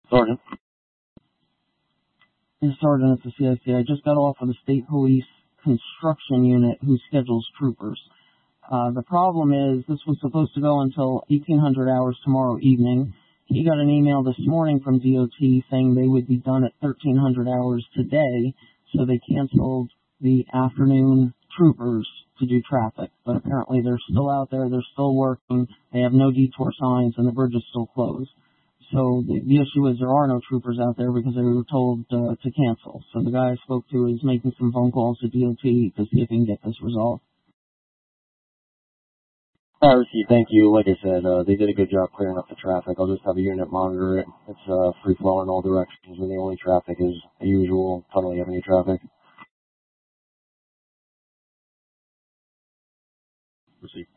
Sergeant. Hey, Sergeant, it's the CIC. I just got off of the State Police construction unit who schedules troopers. The problem is this was supposed to go until 1800 hours tomorrow evening. He got an email this morning from DOT saying they would be done at 1300 hours today, so they canceled the afternoon troopers to do traffic. But apparently they're still out there, they're still working, they have no detour signs, and the bridge is still closed. So the issue is there are no troopers out there because they were told to cancel. So the guy I spoke to is making some phone calls to DOT to see if he can get this resolved. I received, thank you. Like I said, they did a good job clearing up the traffic. I'll just have a unit monitor it. It's free flow in all directions, and the only traffic is the usual Tunnel Avenue traffic. Received.